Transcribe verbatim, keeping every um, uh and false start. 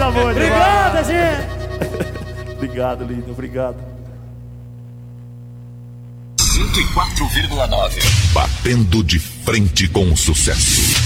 coisa boa. Obrigado, gente. Obrigado, lindo. Obrigado. cento e quatro vírgula nove. Batendo de frente com o sucesso.